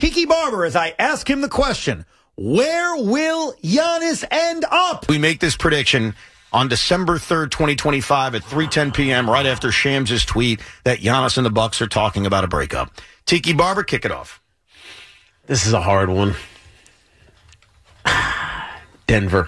Kiki Barber as I ask him the question, where will Giannis end up? We make this prediction on December 3rd, 2025 at 3:10 p.m. right after Shams' tweet that Giannis and the Bucks are talking about a breakup. Tiki Barber, kick it off. This is a hard one. Denver.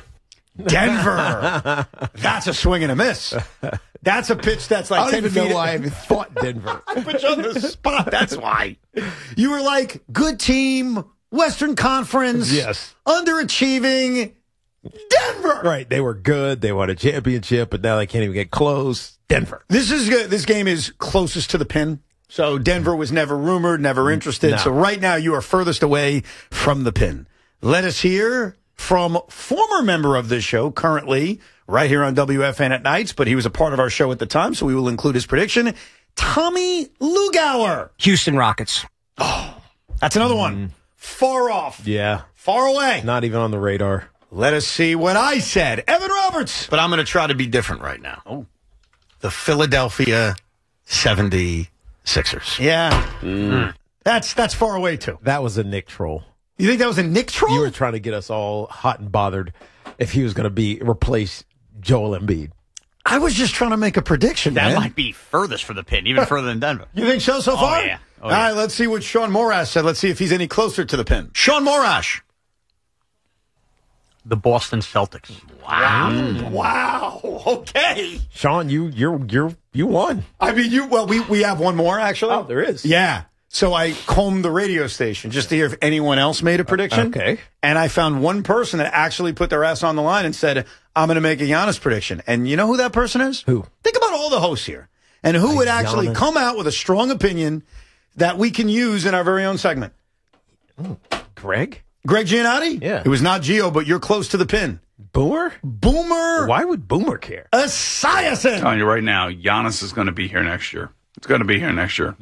That's a swing and a miss. That's a pitch that's like 10 feet. I don't even know why I even thought Denver. I put you on the spot. That's why. You were like, good team, Western Conference. Yes. Underachieving. Denver. Right. They were good. They won a championship, but now they can't even get close. Denver. This is good. This game is closest to the pin. So Denver was never rumored, never interested. No. So right now you are furthest away from the pin. Let us hear from former member of this show, currently right here on WFN at nights, but he was a part of our show at the time, so we will include his prediction. Tommy Lugauer. Houston Rockets. Oh, that's another one. Far off. Yeah. Far away. Not even on the radar. Let us see what I said. Evan Roberts. But I'm going to try to be different right now. Oh. The Philadelphia 76ers. Yeah. That's far away, too. That was a Nick troll. You think that was a Nick troll? You were trying to get us all hot and bothered if he was going to replace Joel Embiid. I was just trying to make a prediction, That man. might be furthest for the pin, even further than Denver. You think so far? Yeah. All right, let's see what Sean Morash said. Let's see if he's any closer to the pin. Sean Morash. The Boston Celtics. Wow. Okay. Sean, you won. I mean, we have one more, actually. Oh, there is. Yeah. So I combed the radio station just to hear if anyone else made a prediction. Okay. And I found one person that actually put their ass on the line and said, I'm going to make a Giannis prediction. And you know who that person is? Who? Think about all the hosts here. And who would actually Giannis. come out with a strong opinion that we can use in our very own segment? Greg Giannotti? Yeah. It was not Gio, but you're close to the pin. Boomer. Why would Boomer care? Esiason. I'm telling you right now, Giannis is going to be here next year. It's going to be here next year.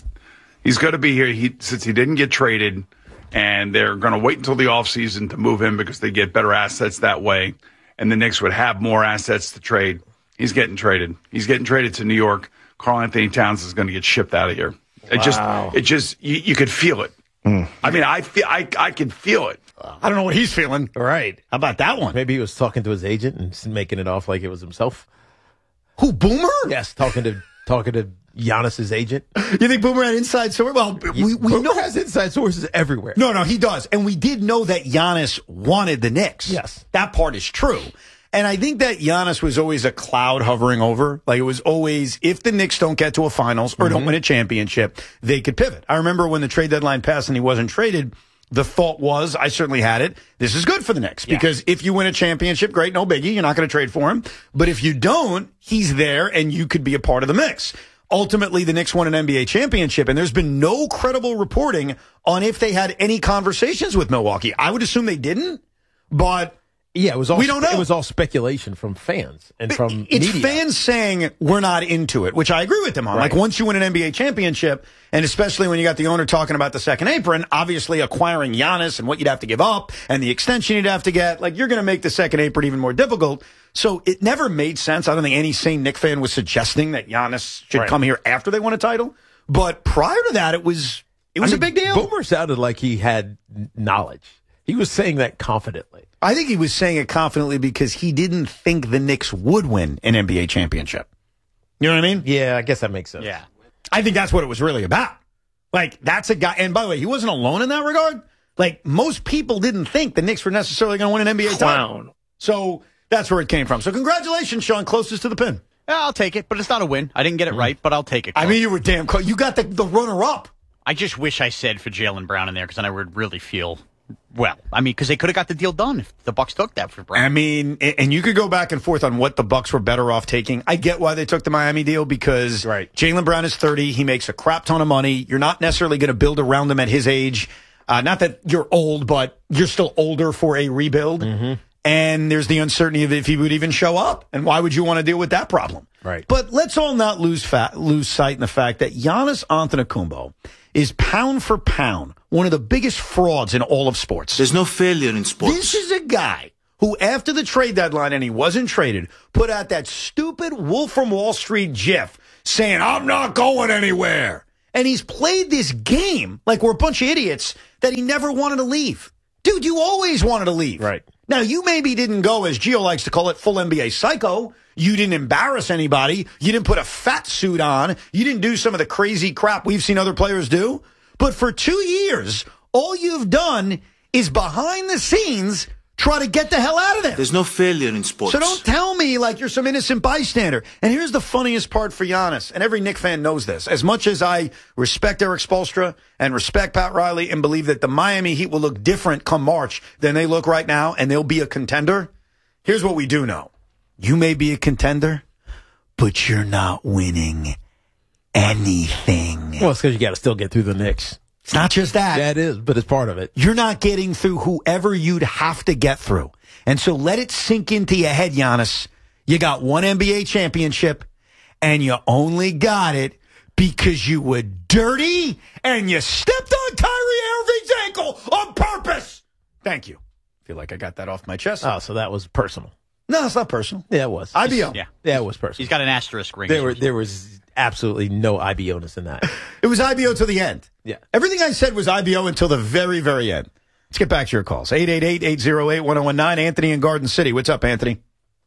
He's going to be here since he didn't get traded, and they're going to wait until the offseason to move him because they get better assets that way, and the Knicks would have more assets to trade. He's getting traded. He's getting traded to New York. Karl Anthony Towns is going to get shipped out of here. Wow. You could feel it. I mean, I could feel it. I don't know what he's feeling. Right. How about that one? Maybe he was talking to his agent and making it off like it was himself. Who, Boomer? Yes, talking to Giannis's agent. You think Boomer had inside source? Well, we Boomer know has inside sources everywhere. No, he does. And we did know that Giannis wanted the Knicks. Yes. That part is true. And I think that Giannis was always a cloud hovering over. Like, it was always, if the Knicks don't get to a finals or don't win a championship, they could pivot. I remember when the trade deadline passed and he wasn't traded, the thought was, I certainly had it, this is good for the Knicks. Because if you win a championship, great, no biggie, you're not going to trade for him. But if you don't, he's there and you could be a part of the mix. Ultimately, the Knicks won an NBA championship, and there's been no credible reporting on if they had any conversations with Milwaukee. I would assume they didn't, but yeah, it was all we don't know. It was all speculation from fans and from it's media. fans saying we're not into it, which I agree with them on. Right. Like, once you win an NBA championship, and especially when you got the owner talking about the second apron, obviously acquiring Giannis and what you'd have to give up and the extension you'd have to get, like, you're going to make the second apron even more difficult. So it never made sense. I don't think any sane Knick fan was suggesting that Giannis should come here after they won a title. But prior to that, it was a big deal. Boomer sounded like he had knowledge. He was saying that confidently. I think he was saying it confidently because he didn't think the Knicks would win an NBA championship. You know what I mean? Yeah, I guess that makes sense. Yeah. I think that's what it was really about. Like, that's a guy, and by the way, he wasn't alone in that regard. Like, most people didn't think the Knicks were necessarily going to win an NBA title. So that's where it came from. So congratulations, Sean, closest to the pin. Yeah, I'll take it, but it's not a win. I didn't get it right, but I'll take it. I mean, you were damn close. You got the runner-up. I just wish I said for Jaylen Brown in there, because then I would really feel well. I mean, because they could have got the deal done if the Bucks took that for Brown. I mean, and you could go back and forth on what the Bucks were better off taking. I get why they took the Miami deal because Jaylen Brown is 30. He makes a crap ton of money. You're not necessarily going to build around him at his age. Not that you're old, but you're still older for a rebuild. And there's the uncertainty of if he would even show up. And why would you want to deal with that problem? Right. But let's all not lose sight in the fact that Giannis Antetokounmpo is pound for pound one of the biggest frauds in all of sports. There's no failure in sports. This is a guy who, after the trade deadline and he wasn't traded, put out that stupid Wolf from Wall Street gif saying, I'm not going anywhere. And he's played this game like we're a bunch of idiots that he never wanted to leave. Dude, you always wanted to leave. Right. Now, you maybe didn't go, as Gio likes to call it, full NBA psycho. You didn't embarrass anybody. You didn't put a fat suit on. You didn't do some of the crazy crap we've seen other players do. But for 2 years, all you've done is behind the scenes try to get the hell out of there. There's no failure in sports. So don't tell me like you're some innocent bystander. And here's the funniest part for Giannis, and every Knick fan knows this. As much as I respect Eric Spoelstra and respect Pat Riley and believe that the Miami Heat will look different come March than they look right now and they'll be a contender, here's what we do know. You may be a contender, but you're not winning anything. Well, it's because you got to still get through the Knicks. It's not just that. That is, but it's part of it. You're not getting through whoever you'd have to get through. And so let it sink into your head, Giannis. You got one NBA championship, and you only got it because you were dirty and you stepped on Kyrie Irving's ankle on purpose. Thank you. Feel like I got that off my chest. Oh, so that was personal. No, it's not personal. Yeah, it was. IBO. Yeah. Yeah, it was personal. He's got an asterisk ring. There was absolutely no IBO-ness in that. It was IBO till the end. Yeah. Everything I said was IBO until the very, very end. Let's get back to your calls. 888-808-1019. Anthony in Garden City. What's up, Anthony?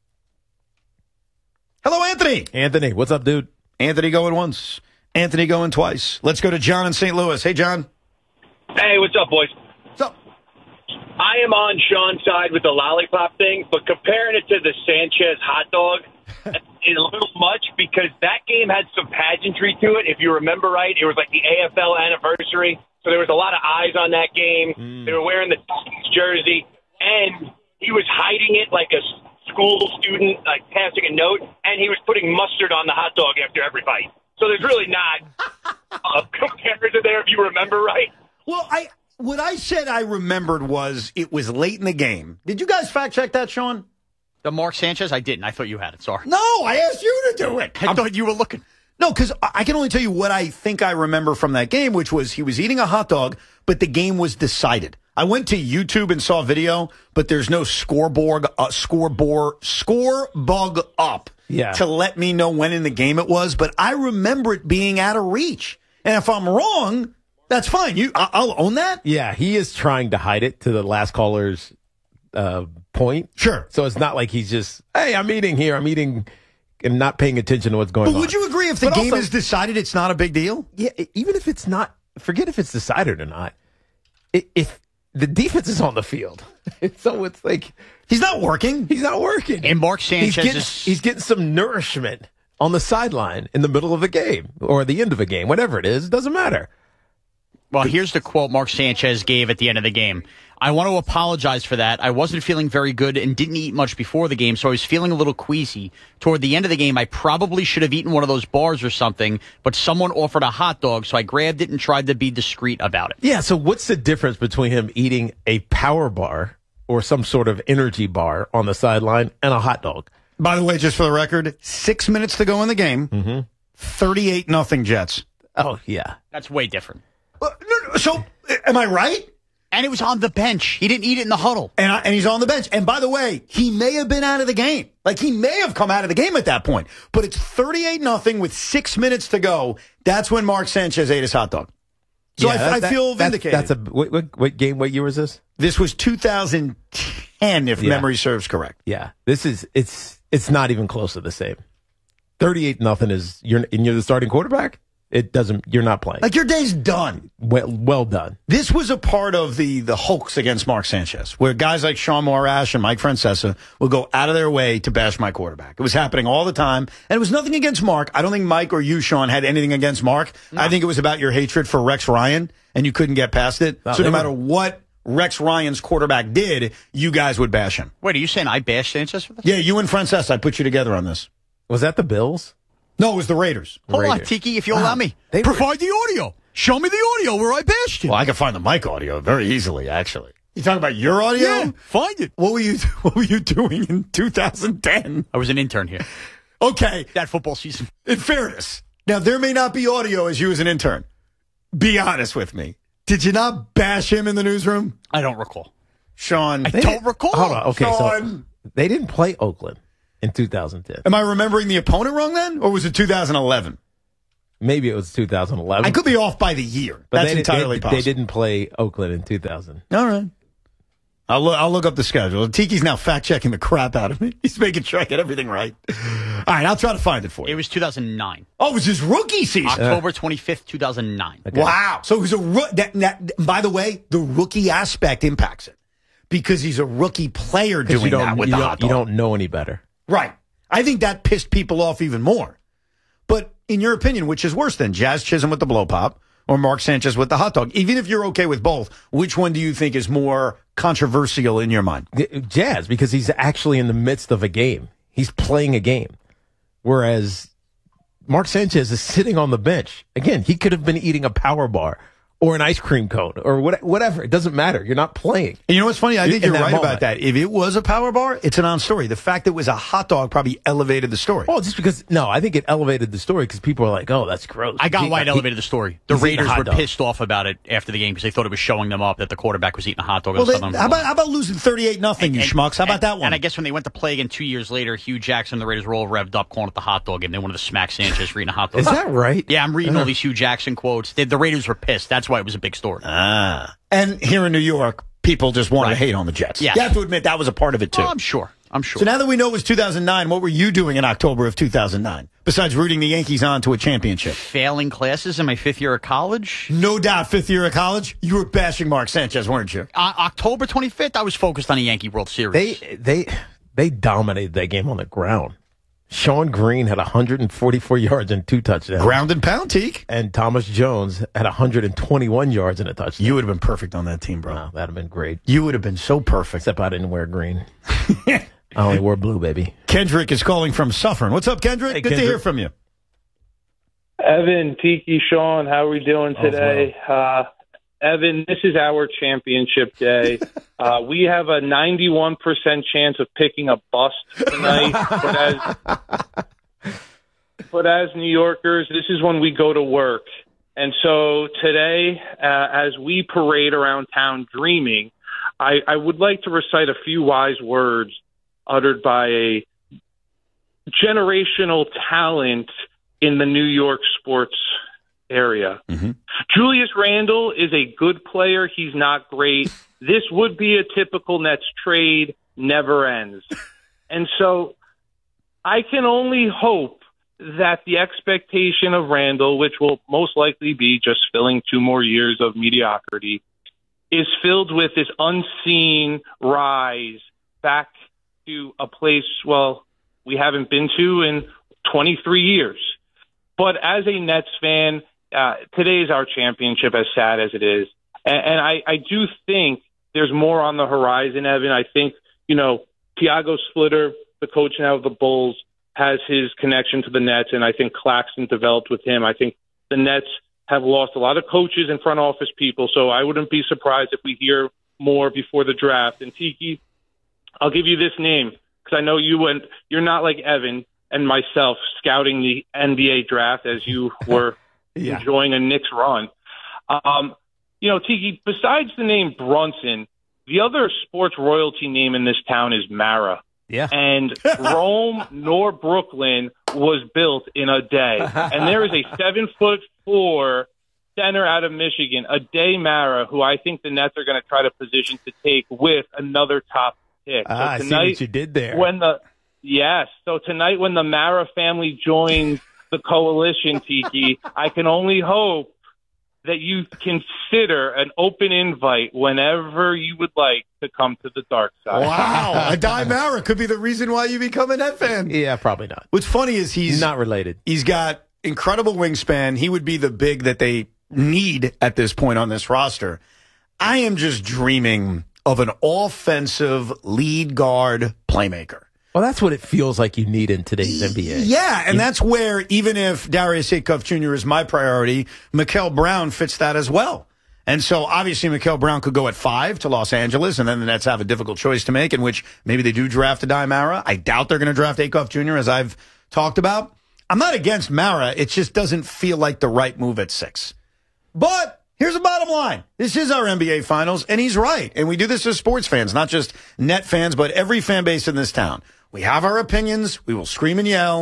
Hello, Anthony. Anthony, what's up, dude? Anthony going once. Anthony going twice. Let's go to John in St. Louis. Hey, John. Hey, what's up, boys? What's up? I am on Sean's side with the lollipop thing, but comparing it to the Sanchez hot dog is a little much because that game had some pageantry to it. If you remember right, it was like the AFL anniversary, so there was a lot of eyes on that game. They were wearing the jersey, and he was hiding it like a school student, like passing a note, and he was putting mustard on the hot dog after every bite. So there's really not a comparison there if you remember right. Well, what I said I remembered was it was late in the game. Did you guys fact check that, Sean? The Mark Sanchez? I didn't. I thought you had it. Sorry. No, I asked you to do it. I thought you were looking. No, because I can only tell you what I think I remember from that game, which was he was eating a hot dog, but the game was decided. I went to YouTube and saw video, but there's no scorebug up to let me know when in the game it was. But I remember it being out of reach. And if I'm wrong, that's fine. I'll own that. Yeah, he is trying to hide it to the last caller's point. Sure. So it's not like he's just, hey, I'm eating here. I'm eating and not paying attention to what's going on. But would you agree if the game is decided, it's not a big deal? Yeah, even if it's not, forget if it's decided or not. If the defense is on the field, so it's like he's not working. He's not working. And Mark Sanchez he's getting some nourishment on the sideline in the middle of a game or the end of a game, whatever it is. It doesn't matter. Well, here's the quote Mark Sanchez gave at the end of the game. I want to apologize for that. I wasn't feeling very good and didn't eat much before the game, so I was feeling a little queasy. Toward the end of the game, I probably should have eaten one of those bars or something, but someone offered a hot dog, so I grabbed it and tried to be discreet about it. Yeah, so what's the difference between him eating a power bar or some sort of energy bar on the sideline and a hot dog? By the way, just for the record, 6 minutes to go in the game, 38-0 Jets. Oh, yeah. That's way different. So, am I right? And it was on the bench. He didn't eat it in the huddle. And he's on the bench. And by the way, he may have been out of the game. Like, he may have come out of the game at that point. But it's 38-0 with 6 minutes to go. That's when Mark Sanchez ate his hot dog. So yeah, I feel vindicated. That's what game, what year was this? This was 2010, if memory serves correct. Yeah. It's not even close to the same. 38-0 is, you're the starting quarterback? You're not playing. Like, your day's done. Well done. This was a part of the hoax against Mark Sanchez, where guys like Sean Morash and Mike Francesa will go out of their way to bash my quarterback. It was happening all the time, and it was nothing against Mark. I don't think Mike or you, Sean, had anything against Mark. No. I think it was about your hatred for Rex Ryan, and you couldn't get past it. So no matter what Rex Ryan's quarterback did, you guys would bash him. Wait, are you saying I bashed Sanchez for this? Yeah, you and Francesa, I put you together on this. Was that the Bills? No, it was the Raiders. Hold on, Tiki, if you'll allow me. Provide the audio. Show me the audio where I bashed him. Well, I can find the mic audio very easily, actually. You talking about your audio? Yeah, find it. What were you doing in 2010? I was an intern here. Okay. That football season. In fairness, now there may not be audio as you as an intern. Be honest with me. Did you not bash him in the newsroom? I don't recall. Sean. I don't recall. Hold on. Okay, Sean. So they didn't play Oakland in 2010. Am I remembering the opponent wrong then? Or was it 2011? Maybe it was 2011. I could be off by the year. But That's entirely possible. They didn't play Oakland in 2000. All right. I'll look up the schedule. Tiki's now fact-checking the crap out of me. He's making sure I get everything right. All right, I'll try to find it for you. It was 2009. Oh, it was his rookie season. October 25th, 2009. Okay. Wow. So it was by the way, the rookie aspect impacts it. Because he's a rookie player doing that with the hot dog. You don't know any better. Right. I think that pissed people off even more. But in your opinion, which is worse than Jazz Chisholm with the blow pop or Mark Sanchez with the hot dog? Even if you're okay with both, which one do you think is more controversial in your mind? Jazz, because he's actually in the midst of a game. He's playing a game. Whereas Mark Sanchez is sitting on the bench. Again, he could have been eating a power bar or an ice cream cone or whatever. It doesn't matter. You're not playing. And you know what's funny? I think you're right moment. about that. If it was a power bar, it's a non-story. The fact that it was a hot dog probably elevated the story. Well, just because, I think it elevated the story because people are like, oh, that's gross. I got why it elevated the story. The Raiders were dog. pissed off about it after the game because they thought it was showing them up that the quarterback was eating a hot dog. Well, how about losing 38-0, you schmucks? How about that one? And I guess when they went to play again 2 years later, Hugh Jackson and the Raiders were all revved up calling it the hot dog game. They wanted to smack Sanchez for eating a hot dog. Is that right? Yeah, I'm reading all these Hugh Jackson quotes. The Raiders were pissed. That's why it was a big story. And here in New York, people just wanted to hate on the Jets. Yes. You have to admit that was a part of it, too. Oh, I'm sure. So now that we know it was 2009, what were you doing in October of 2009, besides rooting the Yankees on to a championship? Failing classes in my 5th year of college. No doubt, 5th year of college, you were bashing Mark Sanchez, weren't you? October 25th, I was focused on a Yankee World Series. They dominated that game on the ground. Sean Green had 144 yards and 2 touchdowns. Ground and pound, Teak. And Thomas Jones had 121 yards and a touchdown. You would have been perfect on that team, bro. Wow, that'd have been great. You would have been so perfect. Except I didn't wear green. I only wore blue, baby. Kendrick is calling from Suffern. What's up, Kendrick? Hey, Good to hear from you. Evan, Tiki, Sean, how are we doing today? Evan, this is our championship day. We have a 91% chance of picking a bust tonight. But as New Yorkers, this is when we go to work. And so today, as we parade around town dreaming, I would like to recite a few wise words uttered by a generational talent in the New York sports area. Mm-hmm. Julius Randle is a good player. He's not great. This would be a typical Nets trade, never ends. And so I can only hope that the expectation of Randle, which will most likely be just filling 2 more years of mediocrity, is filled with this unseen rise back to a place, we haven't been to in 23 years. But as a Nets fan, today is our championship, as sad as it is. And I do think there's more on the horizon, Evan. I think, Tiago Splitter, the coach now of the Bulls, has his connection to the Nets, and I think Claxton developed with him. I think the Nets have lost a lot of coaches and front office people, so I wouldn't be surprised if we hear more before the draft. And Tiki, I'll give you this name, because I know you're not like Evan and myself scouting the NBA draft as you were enjoying a Knicks run. Tiki, besides the name Brunson, the other sports royalty name in this town is Mara. Yeah. And Rome nor Brooklyn was built in a day. And there is a 7'4" center out of Michigan, Ade Mara, who I think the Nets are going to try to position to take with another top pick. So I see what you did there. So tonight when the Mara family joins the coalition, Tiki, I can only hope that you consider an open invite whenever you would like to come to the dark side. Wow. Ade Mara could be the reason why you become a Net fan. Yeah, probably not. What's funny is he's not related. He's got incredible wingspan. He would be the big that they need at this point on this roster. I am just dreaming of an offensive lead guard playmaker. Well, that's what it feels like you need in today's NBA. Yeah, and that's where, even if Darius Acuff Jr. is my priority, Mikal Brown fits that as well. And so, obviously, Mikal Brown could go at 5 to Los Angeles, and then the Nets have a difficult choice to make, in which maybe they do draft Ade Mara. I doubt they're going to draft Acuff Jr., as I've talked about. I'm not against Mara. It just doesn't feel like the right move at 6. But here's the bottom line. This is our NBA Finals, and he's right. And we do this as sports fans, not just Net fans, but every fan base in this town. We have our opinions. We will scream and yell.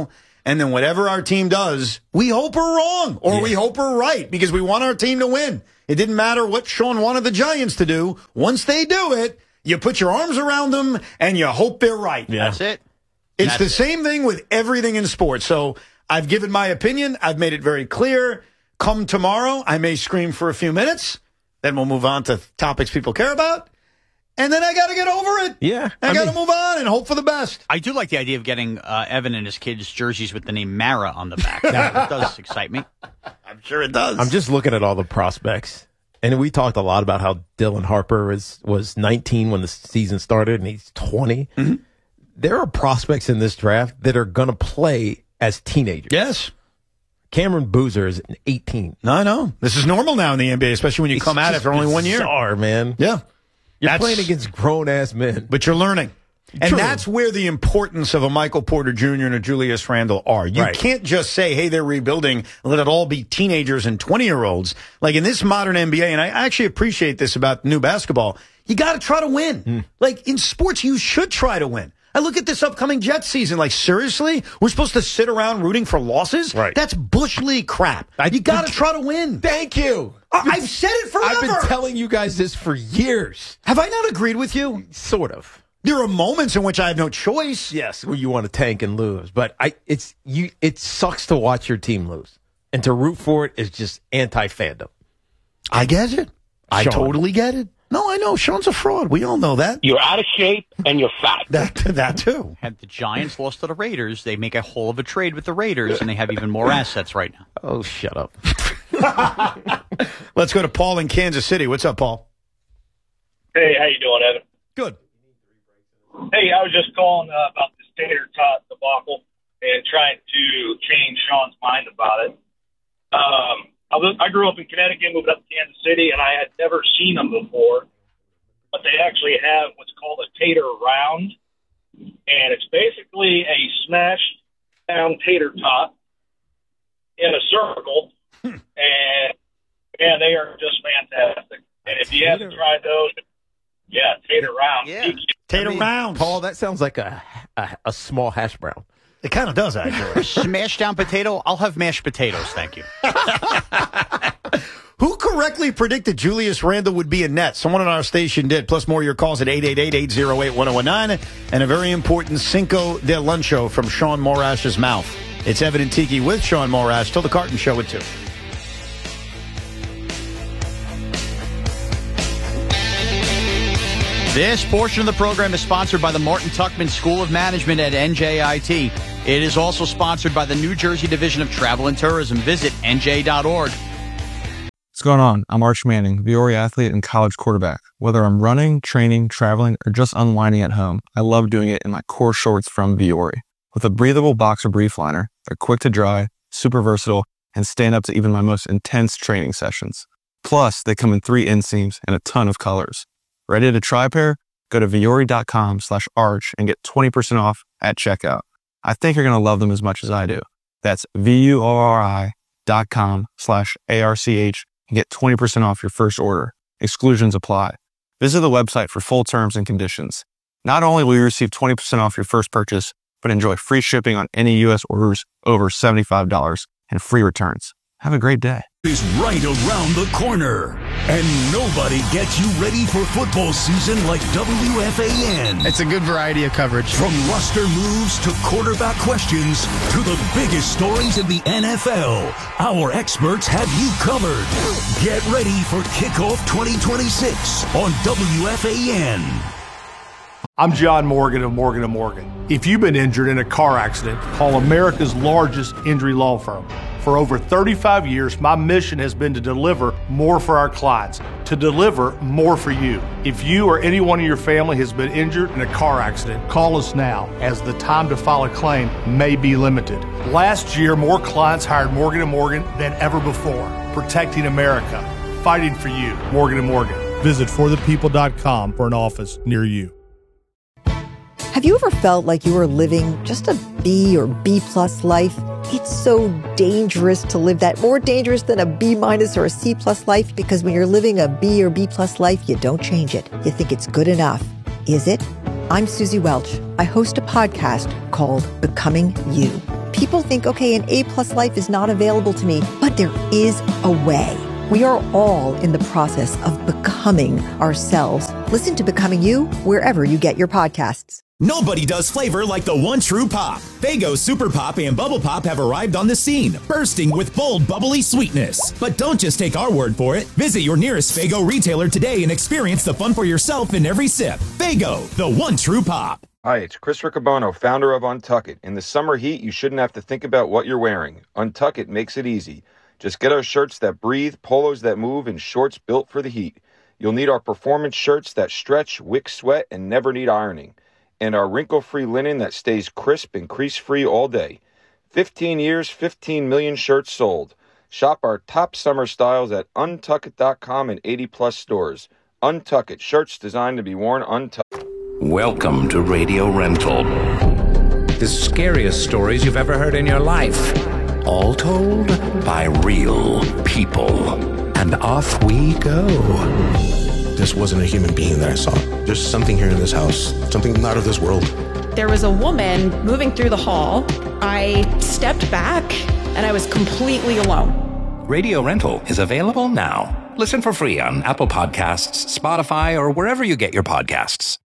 And then whatever our team does, we hope we're wrong or we hope we're right because we want our team to win. It didn't matter what Sean wanted the Giants to do. Once they do it, you put your arms around them and you hope they're right. Yeah. That's it. It's the same thing with everything in sports. So I've given my opinion. I've made it very clear. Come tomorrow, I may scream for a few minutes. Then we'll move on to topics people care about. And then I got to get over it. Yeah. I got to move on and hope for the best. I do like the idea of getting Evan and his kids' jerseys with the name Mara on the back. That does excite me. I'm sure it does. I'm just looking at all the prospects. And we talked a lot about how Dylan Harper was 19 when the season started, and he's 20. Mm-hmm. There are prospects in this draft that are going to play as teenagers. Yes. Cameron Boozer is 18. No, I know. This is normal now in the NBA, especially when you come out after only 1 year. Bizarre, man. Yeah. You're playing against grown-ass men. But you're learning. And True. that's where the importance of a Michael Porter Jr. and a Julius Randle are. You can't just say, hey, they're rebuilding, let it all be teenagers and 20-year-olds. Like in this modern NBA, and I actually appreciate this about new basketball, you got to try to win. Like in sports, you should try to win. I look at this upcoming Jets season, like seriously, we're supposed to sit around rooting for losses? Right. That's Bush League crap. You got to try to win. Thank you. I've said it forever. I've been telling you guys this for years. Have I not agreed with you? Sort of. There are moments in which I have no choice. Yes, where you want to tank and lose, but it sucks to watch your team lose, and to root for it is just anti-fandom. I get it. I Sean. totally get it. No, I know Sean's a fraud. We all know that. You're out of shape and you're fat. That too. Had the Giants lost to the Raiders, they make a hell of a trade with the Raiders, and they have even more assets right now. Oh, shut up. Let's go to Paul in Kansas City. What's up, Paul? Hey, how you doing, Evan? Good. Hey, I was just calling about this tater tot debacle and trying to change Sean's mind about it. I grew up in Connecticut, moved up to Kansas City, and I had never seen them before. But they actually have what's called a tater round, and it's basically a smashed down tater tot in a circle, and man, they are just fantastic. And if you haven't tried those, tater round. Yeah. Tater rounds. Paul, that sounds like a small hash brown. It kind of does, actually. Smashed down potato? I'll have mashed potatoes, thank you. Who correctly predicted Julius Randle would be a Net? Someone on our station did. Plus more your calls at 888-808-1019. And a very important Cinco de Luncho from Sean Morash's mouth. It's Evan and Tiki with Sean Morash till the Carton Show at 2. This portion of the program is sponsored by the Martin Tuckman School of Management at NJIT. It is also sponsored by the New Jersey Division of Travel and Tourism. Visit nj.org. What's going on? I'm Arch Manning, Viore athlete and college quarterback. Whether I'm running, training, traveling, or just unwinding at home, I love doing it in my core shorts from Viore. With a breathable boxer brief liner, they're quick to dry, super versatile, and stand up to even my most intense training sessions. Plus, they come in 3 inseams and a ton of colors. Ready to try a pair? Go to Viore.com/arch and get 20% off at checkout. I think you're going to love them as much as I do. That's VUORI.com/ARCH and get 20% off your first order. Exclusions apply. Visit the website for full terms and conditions. Not only will you receive 20% off your first purchase, but enjoy free shipping on any U.S. orders over $75 and free returns. Have a great day. Is right around the corner, and nobody gets you ready for football season like WFAN. It's a good variety of coverage. From roster moves to quarterback questions to the biggest stories in the NFL, our experts have you covered. Get ready for Kickoff 2026 on WFAN. I'm John Morgan of Morgan & Morgan. If you've been injured in a car accident, call America's largest injury law firm. For over 35 years, my mission has been to deliver more for our clients, to deliver more for you. If you or anyone in your family has been injured in a car accident, call us now, as the time to file a claim may be limited. Last year, more clients hired Morgan & Morgan than ever before, protecting America, fighting for you. Morgan & Morgan. Visit forthepeople.com for an office near you. Have you ever felt like you were living just a B or B+ life? It's so dangerous to live that, more dangerous than a B- or a C+ life, because when you're living a B or B+ life, you don't change it. You think it's good enough. Is it? I'm Susie Welch. I host a podcast called Becoming You. People think, okay, an A-plus life is not available to me, but there is a way. We are all in the process of becoming ourselves. Listen to Becoming You wherever you get your podcasts. Nobody does flavor like the one true pop. Faygo Super Pop and Bubble Pop have arrived on the scene, bursting with bold, bubbly sweetness. But don't just take our word for it. Visit your nearest Faygo retailer today and experience the fun for yourself in every sip. Faygo, the one true pop. Hi, it's Chris Riccobono, founder of Untuck It. In the summer heat, you shouldn't have to think about what you're wearing. Untuck It makes it easy. Just get our shirts that breathe, polos that move, and shorts built for the heat. You'll need our performance shirts that stretch, wick sweat, and never need ironing. And our wrinkle-free linen that stays crisp and crease-free all day. 15 years, 15 million shirts sold. Shop our top summer styles at untuckit.com and 80-plus stores. Untuck It, shirts designed to be worn untucked. Welcome to Radio Rental. The scariest stories you've ever heard in your life. All told by real people. And off we go. This wasn't a human being that I saw. There's something here in this house, something not of this world. There was a woman moving through the hall. I stepped back and I was completely alone. Radio Rental is available now. Listen for free on Apple Podcasts, Spotify, or wherever you get your podcasts.